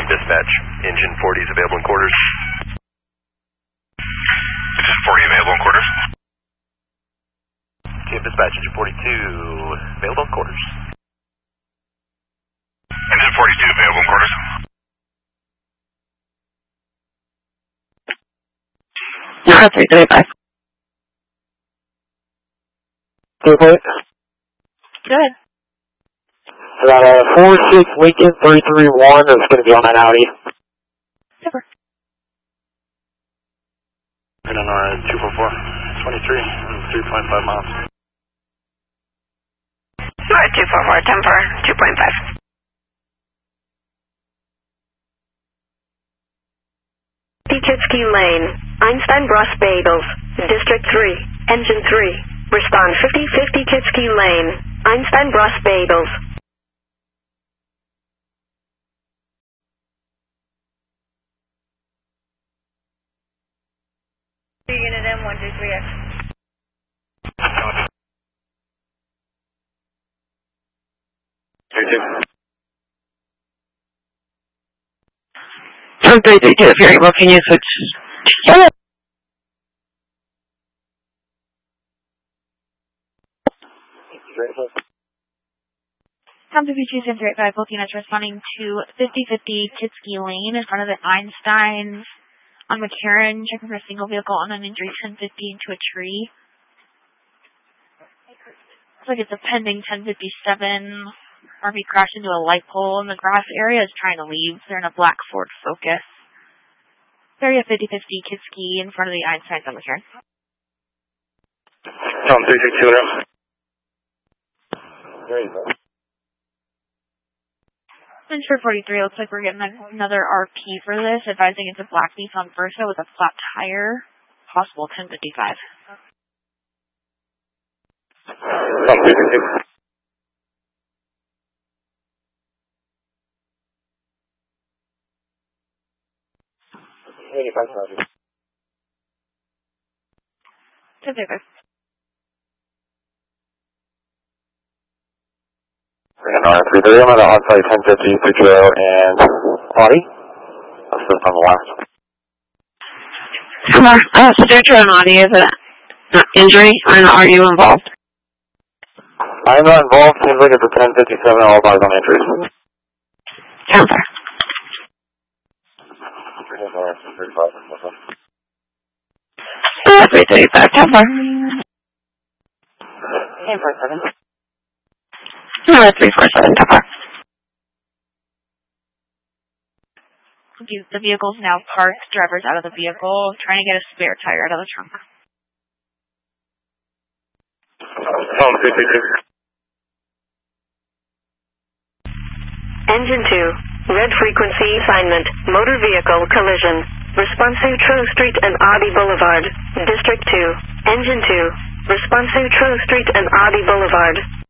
TM dispatch, engine 40 is available in quarters. Engine 40 available in quarters. TM dispatch, engine 42 available in quarters. Engine 42 available in quarters. Yeah, 335. Good. Good. About a 46 Lincoln 331 is going to be on that Audi. Super. And on 244, 23 and 3.5 miles. Alright, 244, 10 for 2.5. Pikitsky Lane, Einstein Bros Bagels, District 3, Engine 3. Respond 5050 Kitsky Lane, Einstein Bros Bagels. Unit M123X. From 332, if you're able, can you switch? Tom WBG 735, both units responding to 5050 Kitsky Lane in front of the Einsteins on McCarran, checking for a single vehicle on an injury 1050 into a tree. Looks like it's a pending 1057. RV crashed into a light pole in the grass area, is trying to leave. They're in a black Ford Focus. Area 5050 Kitsky in front of the Einsteins on McCarran. Tom 362 now. There you go. Insured 43, looks like we're getting another RP for this, advising it's a black Nissan Versa with a flat tire, possible 1055. Tom 362. And R330, I'm at on-site 1050 Peugeot and Audi. That's just on the last one. Come on. Peugeot and Audi, is it an injury, or are you involved? I'm not involved. Seems like it's a 1057, all bars on injuries. Counter. 335, 10-4. 1047. No, 347, 10-4. The vehicle's now parked, driver's out of the vehicle, trying to get a spare tire out of the trunk. Tom 362. Engine 2, red frequency assignment, motor vehicle collision. Response to Tro Street and Audi Boulevard, District 2. Engine 2, response to Tro Street and Audi Boulevard.